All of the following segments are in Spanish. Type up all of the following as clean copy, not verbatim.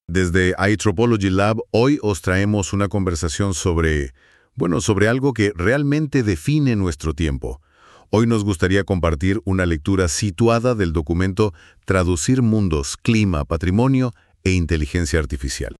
Desde iTropology Lab, hoy os traemos una conversación sobre algo que realmente define nuestro tiempo. Hoy nos gustaría compartir una lectura situada del documento Traducir mundos, clima, patrimonio e inteligencia artificial.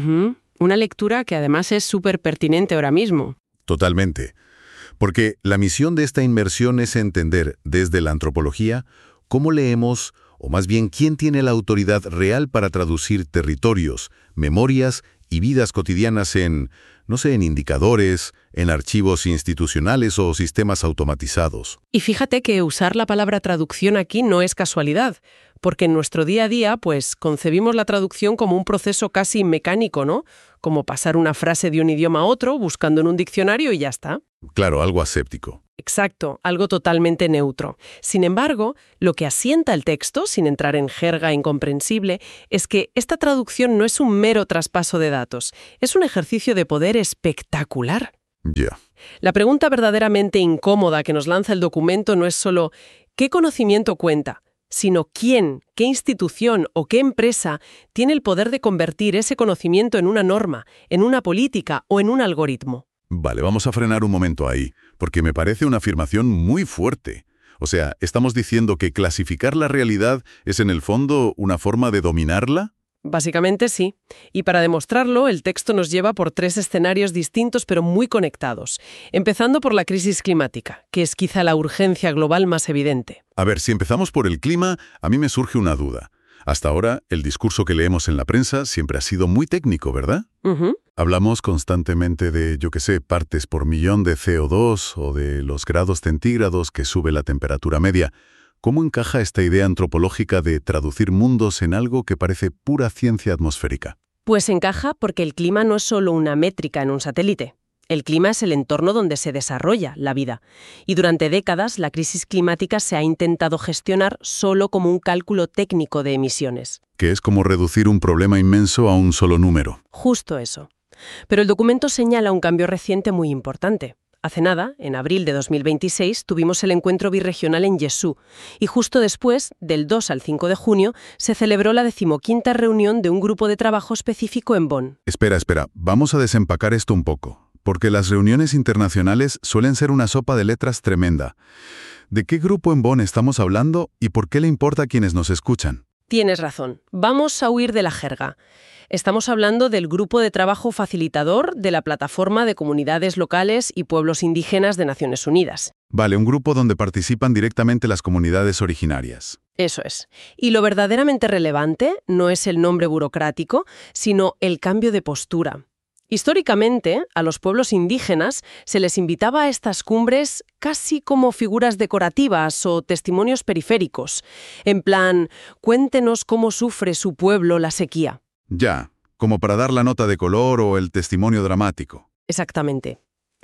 Una lectura que además es súper pertinente ahora mismo. Totalmente. Porque la misión de esta inmersión es entender, desde la antropología, cómo leemos, o más bien quién tiene la autoridad real para traducir territorios, memorias y vidas cotidianas en indicadores, en archivos institucionales o sistemas automatizados. Y fíjate que usar la palabra traducción aquí no es casualidad, porque en nuestro día a día, pues, concebimos la traducción como un proceso casi mecánico, ¿no? Como pasar una frase de un idioma a otro, buscando en un diccionario y ya está. Claro, algo aséptico. Exacto, algo totalmente neutro. Sin embargo, lo que asienta el texto, sin entrar en jerga incomprensible, es que esta traducción no es un mero traspaso de datos, es un ejercicio de poder espectacular. Ya. La pregunta verdaderamente incómoda que nos lanza el documento no es solo ¿qué conocimiento cuenta?, sino quién, qué institución o qué empresa tiene el poder de convertir ese conocimiento en una norma, en una política o en un algoritmo. Vale, vamos a frenar un momento ahí, porque me parece una afirmación muy fuerte. O sea, ¿estamos diciendo que clasificar la realidad es en el fondo una forma de dominarla? Básicamente sí. Y para demostrarlo, el texto nos lleva por 3 escenarios distintos pero muy conectados, empezando por la crisis climática, que es quizá la urgencia global más evidente. A ver, si empezamos por el clima, a mí me surge una duda. Hasta ahora, el discurso que leemos en la prensa siempre ha sido muy técnico, ¿verdad? Hablamos constantemente de, partes por millón de CO2 o de los grados centígrados que sube la temperatura media. ¿Cómo encaja esta idea antropológica de traducir mundos en algo que parece pura ciencia atmosférica? Pues encaja porque el clima no es solo una métrica en un satélite. El clima es el entorno donde se desarrolla la vida. Y durante décadas, la crisis climática se ha intentado gestionar solo como un cálculo técnico de emisiones. Que es como reducir un problema inmenso a un solo número. Justo eso. Pero el documento señala un cambio reciente muy importante. Hace nada, en abril de 2026, tuvimos el encuentro birregional en Yesú y justo después, del 2 al 5 de junio, se celebró la 15ª reunión de un grupo de trabajo específico en Bonn. Espera, vamos a desempacar esto un poco, porque las reuniones internacionales suelen ser una sopa de letras tremenda. ¿De qué grupo en Bonn estamos hablando y por qué le importa a quienes nos escuchan? Tienes razón. Vamos a huir de la jerga. Estamos hablando del grupo de trabajo facilitador de la Plataforma de Comunidades Locales y Pueblos Indígenas de Naciones Unidas. Vale, un grupo donde participan directamente las comunidades originarias. Eso es. Y lo verdaderamente relevante no es el nombre burocrático, sino el cambio de postura. Históricamente, a los pueblos indígenas se les invitaba a estas cumbres casi como figuras decorativas o testimonios periféricos. En plan, cuéntenos cómo sufre su pueblo la sequía. Ya, como para dar la nota de color o el testimonio dramático. Exactamente.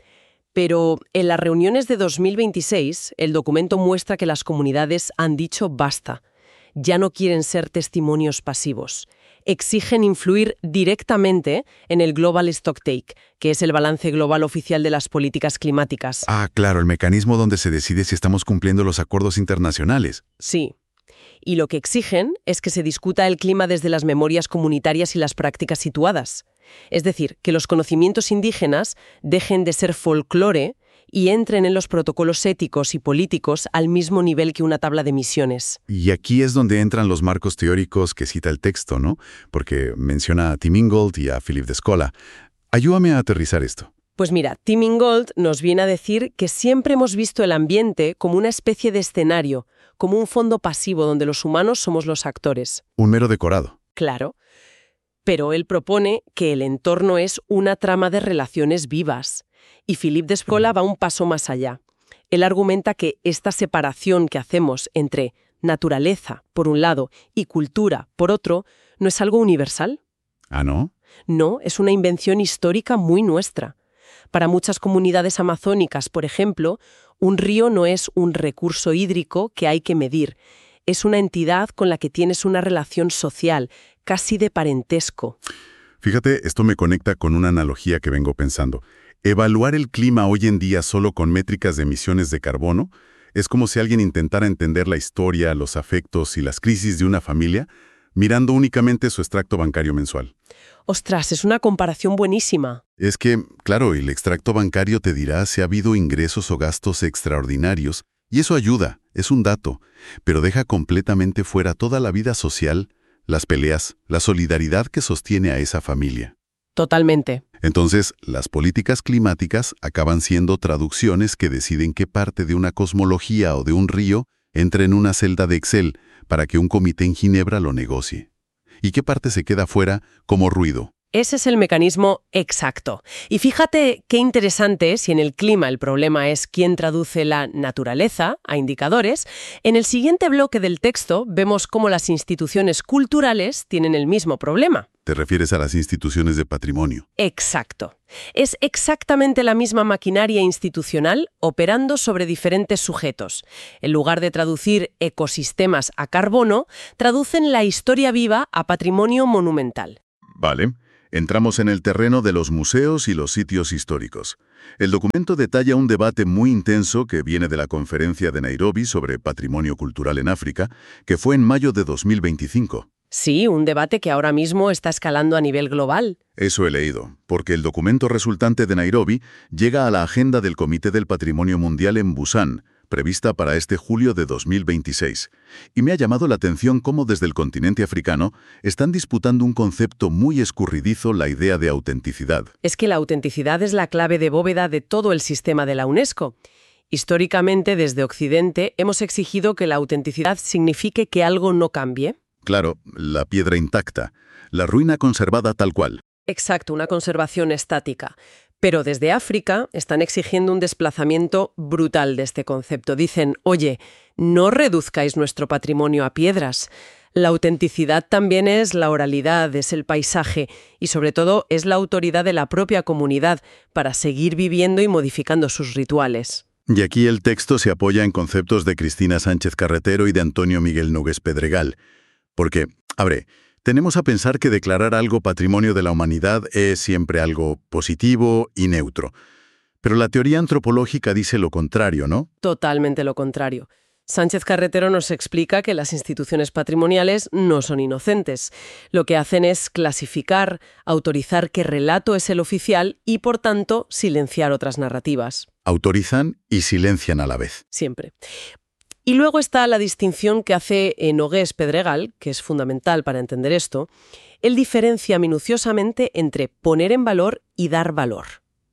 Pero en las reuniones de 2026, el documento muestra que las comunidades han dicho basta. Ya no quieren ser testimonios pasivos. Exigen influir directamente en el Global Stocktake, que es el balance global oficial de las políticas climáticas. Ah, claro, el mecanismo donde se decide si estamos cumpliendo los acuerdos internacionales. Sí. Y lo que exigen es que se discuta el clima desde las memorias comunitarias y las prácticas situadas. Es decir, que los conocimientos indígenas dejen de ser folclore y entren en los protocolos éticos y políticos al mismo nivel que una tabla de emisiones. Y aquí es donde entran los marcos teóricos que cita el texto, ¿no? Porque menciona a Tim Ingold y a Philip Descola. Ayúdame a aterrizar esto. Pues mira, Tim Ingold nos viene a decir que siempre hemos visto el ambiente como una especie de escenario, como un fondo pasivo donde los humanos somos los actores. Un mero decorado. Claro. Pero él propone que el entorno es una trama de relaciones vivas. Y Philip Descola va un paso más allá. Él argumenta que esta separación que hacemos entre naturaleza, por un lado, y cultura, por otro, no es algo universal. ¿Ah, no? No, es una invención histórica muy nuestra. Para muchas comunidades amazónicas, por ejemplo, un río no es un recurso hídrico que hay que medir. Es una entidad con la que tienes una relación social, casi de parentesco. Fíjate, esto me conecta con una analogía que vengo pensando. Evaluar el clima hoy en día solo con métricas de emisiones de carbono es como si alguien intentara entender la historia, los afectos y las crisis de una familia mirando únicamente su extracto bancario mensual. Ostras, es una comparación buenísima. Es que, claro, el extracto bancario te dirá si ha habido ingresos o gastos extraordinarios, y eso ayuda, es un dato, pero deja completamente fuera toda la vida social, las peleas, la solidaridad que sostiene a esa familia. Totalmente. Entonces, las políticas climáticas acaban siendo traducciones que deciden qué parte de una cosmología o de un río entra en una celda de Excel para que un comité en Ginebra lo negocie. ¿Y qué parte se queda fuera como ruido? Ese es el mecanismo exacto. Y fíjate qué interesante, si en el clima el problema es quién traduce la naturaleza a indicadores, en el siguiente bloque del texto vemos cómo las instituciones culturales tienen el mismo problema. ¿Te refieres a las instituciones de patrimonio? Exacto. Es exactamente la misma maquinaria institucional operando sobre diferentes sujetos. En lugar de traducir ecosistemas a carbono, traducen la historia viva a patrimonio monumental. Vale. Entramos en el terreno de los museos y los sitios históricos. El documento detalla un debate muy intenso que viene de la Conferencia de Nairobi sobre Patrimonio Cultural en África, que fue en mayo de 2025. Sí, un debate que ahora mismo está escalando a nivel global. Eso he leído, porque el documento resultante de Nairobi llega a la agenda del Comité del Patrimonio Mundial en Busan, prevista para este julio de 2026. Y me ha llamado la atención cómo desde el continente africano están disputando un concepto muy escurridizo, la idea de autenticidad. Es que la autenticidad es la clave de bóveda de todo el sistema de la UNESCO. Históricamente, desde Occidente, hemos exigido que la autenticidad signifique que algo no cambie. Claro, la piedra intacta, la ruina conservada tal cual. Exacto, una conservación estática. Pero desde África están exigiendo un desplazamiento brutal de este concepto. Dicen, oye, no reduzcáis nuestro patrimonio a piedras. La autenticidad también es la oralidad, es el paisaje y sobre todo es la autoridad de la propia comunidad para seguir viviendo y modificando sus rituales. Y aquí el texto se apoya en conceptos de Cristina Sánchez Carretero y de Antonio Miguel Nogués Pedregal. Porque, tenemos a pensar que declarar algo patrimonio de la humanidad es siempre algo positivo y neutro. Pero la teoría antropológica dice lo contrario, ¿no? Totalmente lo contrario. Sánchez Carretero nos explica que las instituciones patrimoniales no son inocentes. Lo que hacen es clasificar, autorizar qué relato es el oficial y, por tanto, silenciar otras narrativas. Autorizan y silencian a la vez. Siempre. Y luego está la distinción que hace Nogués Pedregal, que es fundamental para entender esto. Él diferencia minuciosamente entre poner en valor y dar valor.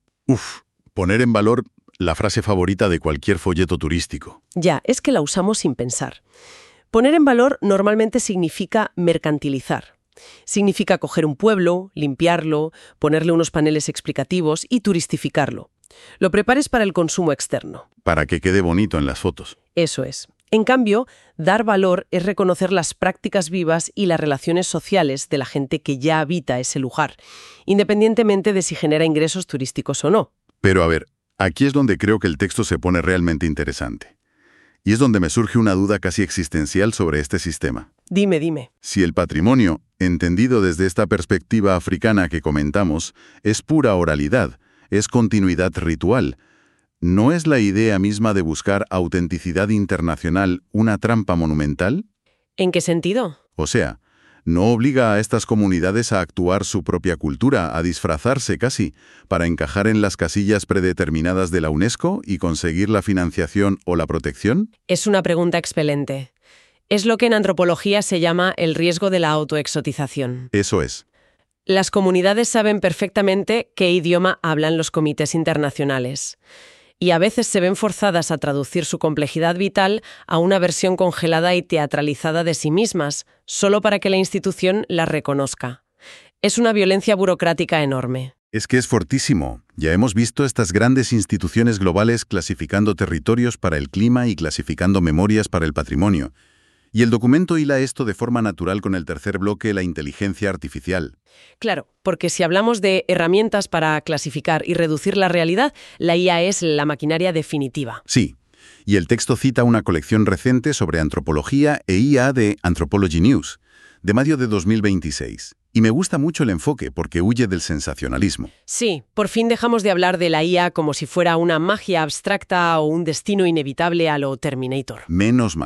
Poner en valor, la frase favorita de cualquier folleto turístico. Ya, es que la usamos sin pensar. Poner en valor normalmente significa mercantilizar. Significa coger un pueblo, limpiarlo, ponerle unos paneles explicativos y turistificarlo. Lo prepares para el consumo externo. Para que quede bonito en las fotos. Eso es. En cambio, dar valor es reconocer las prácticas vivas y las relaciones sociales de la gente que ya habita ese lugar, independientemente de si genera ingresos turísticos o no. Pero aquí es donde creo que el texto se pone realmente interesante. Y es donde me surge una duda casi existencial sobre este sistema. Dime. Si el patrimonio, entendido desde esta perspectiva africana que comentamos, es pura oralidad, es continuidad ritual, ¿no es la idea misma de buscar autenticidad internacional una trampa monumental? ¿En qué sentido? O sea, ¿no obliga a estas comunidades a actuar su propia cultura, a disfrazarse casi, para encajar en las casillas predeterminadas de la UNESCO y conseguir la financiación o la protección? Es una pregunta excelente. Es lo que en antropología se llama el riesgo de la autoexotización. Eso es. Las comunidades saben perfectamente qué idioma hablan los comités internacionales. Y a veces se ven forzadas a traducir su complejidad vital a una versión congelada y teatralizada de sí mismas, solo para que la institución las reconozca. Es una violencia burocrática enorme. Es que es fortísimo. Ya hemos visto estas grandes instituciones globales clasificando territorios para el clima y clasificando memorias para el patrimonio. Y el documento hila esto de forma natural con el tercer bloque, la inteligencia artificial. Claro, porque si hablamos de herramientas para clasificar y reducir la realidad, la IA es la maquinaria definitiva. Sí, y el texto cita una colección reciente sobre antropología e IA de Anthropology News, de mayo de 2026. Y me gusta mucho el enfoque porque huye del sensacionalismo. Sí, por fin dejamos de hablar de la IA como si fuera una magia abstracta o un destino inevitable a lo Terminator. Menos mal.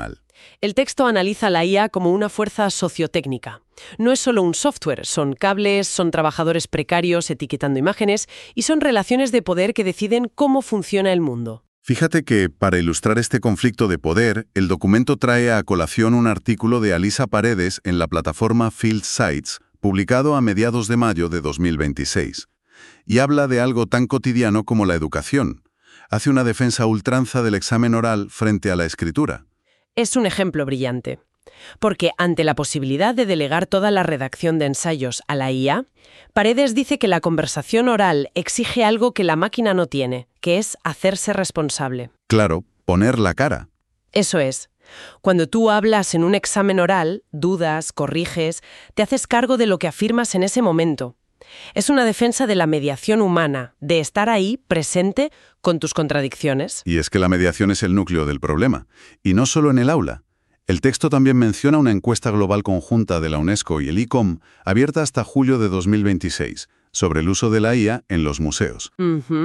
El texto analiza la IA como una fuerza sociotécnica. No es solo un software, son cables, son trabajadores precarios etiquetando imágenes y son relaciones de poder que deciden cómo funciona el mundo. Fíjate que, para ilustrar este conflicto de poder, el documento trae a colación un artículo de Alisa Paredes en la plataforma Field Sites, publicado a mediados de mayo de 2026. Y habla de algo tan cotidiano como la educación. Hace una defensa a ultranza del examen oral frente a la escritura. Es un ejemplo brillante. Porque ante la posibilidad de delegar toda la redacción de ensayos a la IA, Paredes dice que la conversación oral exige algo que la máquina no tiene, que es hacerse responsable. Claro, poner la cara. Eso es. Cuando tú hablas en un examen oral, dudas, corriges, te haces cargo de lo que afirmas en ese momento. Es una defensa de la mediación humana, de estar ahí, presente, con tus contradicciones. Y es que la mediación es el núcleo del problema, y no solo en el aula. El texto también menciona una encuesta global conjunta de la UNESCO y el ICOM, abierta hasta julio de 2026, sobre el uso de la IA en los museos.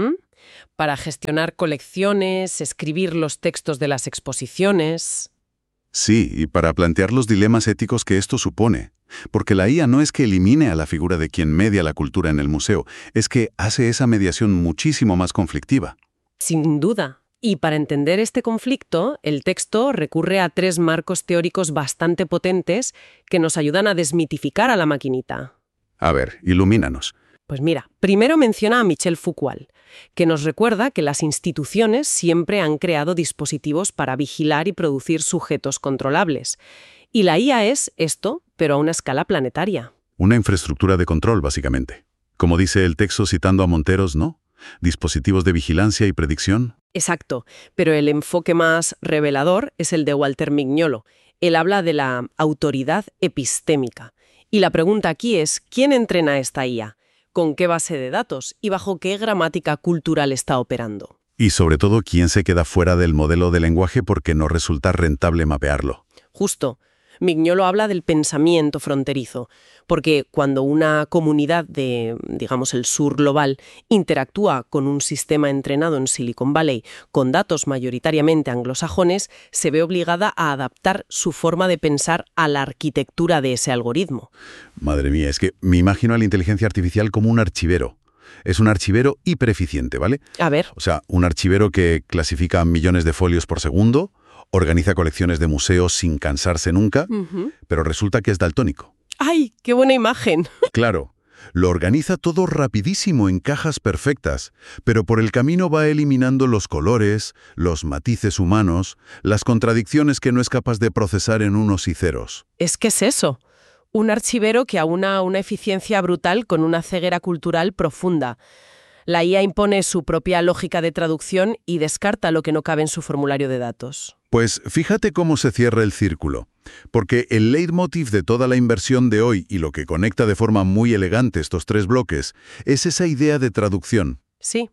Para gestionar colecciones, escribir los textos de las exposiciones. Sí, y para plantear los dilemas éticos que esto supone. Porque la IA no es que elimine a la figura de quien media la cultura en el museo, es que hace esa mediación muchísimo más conflictiva. Sin duda. Y para entender este conflicto, el texto recurre a 3 marcos teóricos bastante potentes que nos ayudan a desmitificar a la maquinita. A ver, ilumínanos. Pues mira, primero menciona a Michel Foucault, que nos recuerda que las instituciones siempre han creado dispositivos para vigilar y producir sujetos controlables. Y la IA es esto, pero a una escala planetaria. Una infraestructura de control, básicamente. Como dice el texto citando a Monteros, ¿no? Dispositivos de vigilancia y predicción. Exacto, pero el enfoque más revelador es el de Walter Mignolo. Él habla de la autoridad epistémica. Y la pregunta aquí es, ¿quién entrena esta IA? ¿Con qué base de datos? ¿Y bajo qué gramática cultural está operando? Y sobre todo, ¿quién se queda fuera del modelo de lenguaje porque no resulta rentable mapearlo? Justo. Mignolo habla del pensamiento fronterizo, porque cuando una comunidad de, digamos, el sur global interactúa con un sistema entrenado en Silicon Valley con datos mayoritariamente anglosajones, se ve obligada a adaptar su forma de pensar a la arquitectura de ese algoritmo. Madre mía, es que me imagino a la inteligencia artificial como un archivero. Es un archivero hipereficiente, ¿vale? A ver. O sea, un archivero que clasifica millones de folios por segundo, organiza colecciones de museos sin cansarse nunca, pero resulta que es daltónico. ¡Ay, qué buena imagen! Claro, lo organiza todo rapidísimo en cajas perfectas, pero por el camino va eliminando los colores, los matices humanos, las contradicciones que no es capaz de procesar en unos y ceros. Es que es eso. Un archivero que aúna una eficiencia brutal con una ceguera cultural profunda. La IA impone su propia lógica de traducción y descarta lo que no cabe en su formulario de datos. Pues fíjate cómo se cierra el círculo, porque el leitmotiv de toda la inversión de hoy y lo que conecta de forma muy elegante estos 3 bloques es esa idea de traducción. Sí.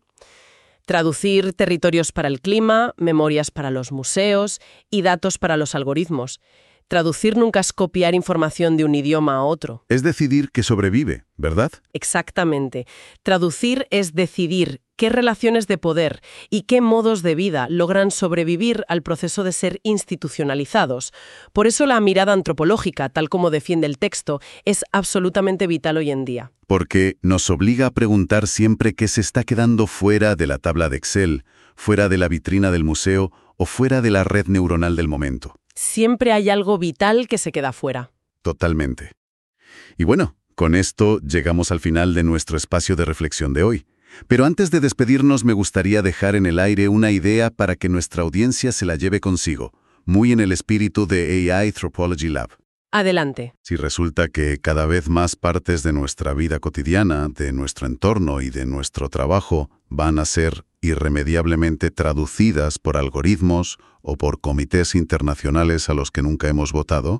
Traducir territorios para el clima, memorias para los museos y datos para los algoritmos. Traducir nunca es copiar información de un idioma a otro. Es decidir que sobrevive, ¿verdad? Exactamente. Traducir es decidir qué relaciones de poder y qué modos de vida logran sobrevivir al proceso de ser institucionalizados. Por eso la mirada antropológica, tal como defiende el texto, es absolutamente vital hoy en día. Porque nos obliga a preguntar siempre qué se está quedando fuera de la tabla de Excel, fuera de la vitrina del museo o fuera de la red neuronal del momento. Siempre hay algo vital que se queda fuera. Totalmente. Y bueno, con esto llegamos al final de nuestro espacio de reflexión de hoy. Pero antes de despedirnos me gustaría dejar en el aire una idea para que nuestra audiencia se la lleve consigo, muy en el espíritu de AI Anthropology Lab. Adelante. Si resulta que cada vez más partes de nuestra vida cotidiana, de nuestro entorno y de nuestro trabajo van a ser irremediablemente traducidas por algoritmos o por comités internacionales a los que nunca hemos votado,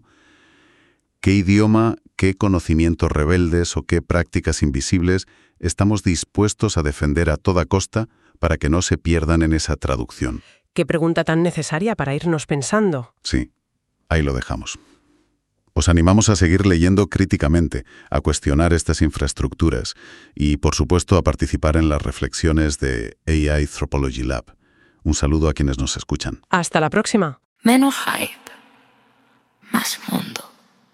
¿qué idioma, qué conocimientos rebeldes o qué prácticas invisibles estamos dispuestos a defender a toda costa para que no se pierdan en esa traducción? Qué pregunta tan necesaria para irnos pensando. Sí, ahí lo dejamos. Os animamos a seguir leyendo críticamente, a cuestionar estas infraestructuras y, por supuesto, a participar en las reflexiones de AI Anthropology Lab. Un saludo a quienes nos escuchan. Hasta la próxima. Menos hype, más mundo.